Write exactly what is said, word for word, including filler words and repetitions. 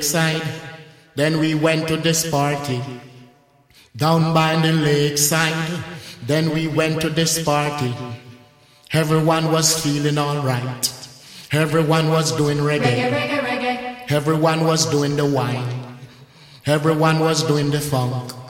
Side. Then we went to this party down by the lakeside. Then we went to this party. Everyone was feeling alright. Everyone was doing reggae. Reggae, reggae, reggae. Everyone was doing the wine. Everyone was doing the funk.